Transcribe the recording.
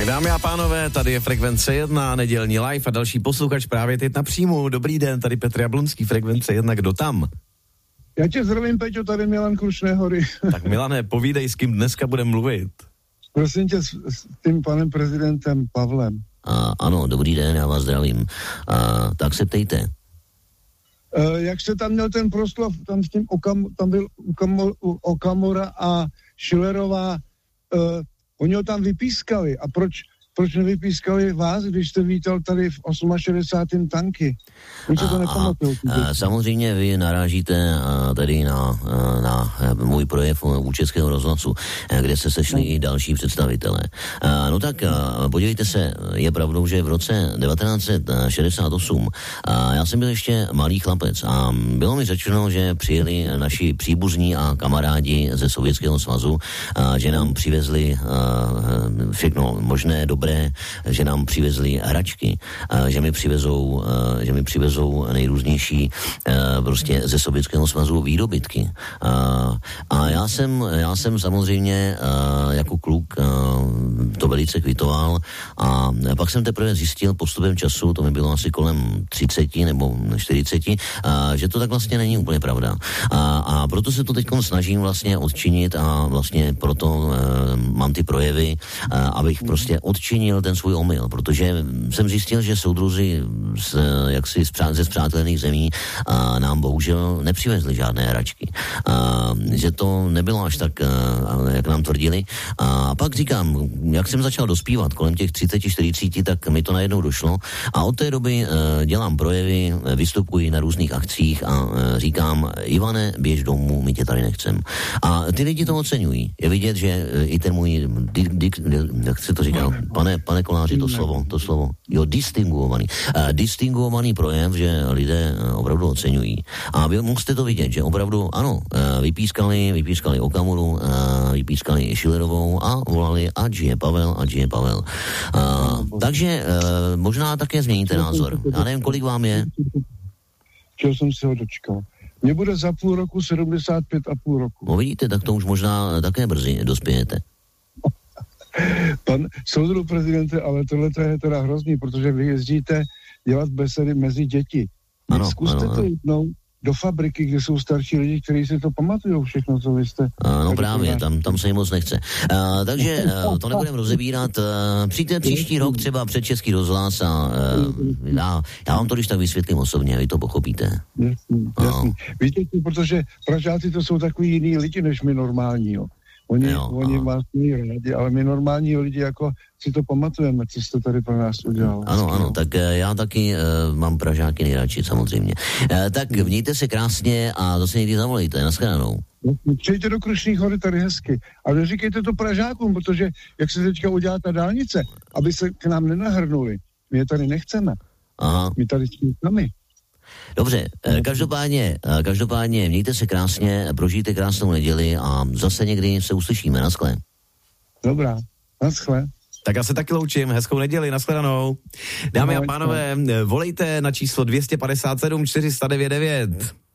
Tak dámy a pánové, tady je Frekvence 1, nedělní live a další posluchač právě teď na příjmu. Dobrý den, tady Petr Jablonský, Frekvence 1, kdo tam? Já tě zdravím, Peťo, tady Milan Krušné Hory. Tak Milane, povídej, s kým dneska budeme mluvit. Prosím tě, s tím panem prezidentem Pavlem. Ano, dobrý den, já vás zdravím. Tak se ptejte. Jak jste tam měl ten proslov, tam s tím tam byl Okamura a Schillerová, oni ho tam vypískali. A proč nevypískali vás, když jste vítal tady v 68. tanky? Oni se to nepamatují. Samozřejmě vy narážíte tady na můj projev u Českého rozhlasu, kde se sešli i další představitelé. No tak podívejte se, je pravdou, že v roce 1968 já jsem byl ještě malý chlapec a bylo mi řečeno, že přijeli naši příbuzní a kamarádi ze Sovětského svazu, že nám přivezli všechno možné, dobré, že nám přivezli hračky, že mi přivezou nejrůznější prostě ze Sovětského svazu výdobytky. A já jsem samozřejmě jako kluk to velice kvitoval a pak jsem teprve zjistil postupem času, to mi bylo asi kolem 30 nebo 40, že to tak vlastně není úplně pravda. A proto se to teď snažím vlastně odčinit a vlastně proto mám ty projevy, abych prostě odčinil ten svůj omyl, protože jsem zjistil, že soudruzi ze spřátelených zemí nám bohužel nepřivezli žádné hračky. Že to nebylo až tak, jak nám tvrdili. A pak říkám, jak jsem začal dospívat kolem těch 30-40, tak mi to najednou došlo a od té doby dělám projevy, vystupuji na různých akcích a říkám, Ivane, běž domů, my tě tady nechcem. A ty lidi to oceňují. Je vidět, že i ten můj jak se to říká, pane Koláři, to slovo, jo, distinguovaný projev, že lidé opravdu oceňují. A vy musíte to vidět, že opravdu, ano, vypískali Okamuru, vypískali Schillerovou a volali, ať žije Pavel. Takže možná také změníte názor. Já nevím, kolik vám je. Čeho jsem si ho dočkal. Mně bude za půl roku 75,5 roku. No vidíte, tak to už možná také brzy dospějete. Pan soudru prezidente, ale tohle je teda hrozný, protože vy jezdíte dělat besedy mezi děti. Zkuste to jednou do fabriky, kde jsou starší lidi, kteří si to pamatují všechno, co vy jste. No právě, tam se jim moc nechce. Takže to nebudeme rozebírat. Přijďte příští rok třeba před Český rozhlas a já vám to když tak vysvětlím osobně, vy to pochopíte. Jasný. Víte, protože Pražáci to jsou takový jiný lidi, než my normální, jo. Oni vás mají rádi, ale my normální lidi jako si to pamatujeme, co jste tady pro nás udělal. Ano, tak já taky mám Pražáky nejradši, samozřejmě. Tak mějte se krásně a zase někdy zavolejte, nashledanou. Přijďte do Krušných Hory tady hezky, ale neříkejte to Pražákům, protože jak se teďka udělá ta dálnice, aby se k nám nenahrnuli, my je tady nechceme. Aha. My tady jsme sami. Dobře, každopádně mějte se krásně, prožijte krásnou neděli a zase někdy se uslyšíme, naschle. Dobrá, naschle. Tak já se taky loučím, hezkou neděli, nashledanou. Dámy a pánové, volejte na číslo 257 499.